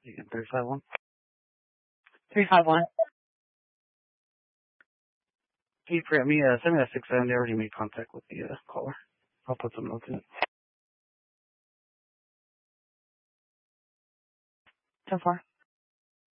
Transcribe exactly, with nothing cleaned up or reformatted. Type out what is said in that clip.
Again, three five one. three five one. Can you forget me? Uh, send me that six seven. They already made contact with the uh, caller. I'll put some notes in it. ten four.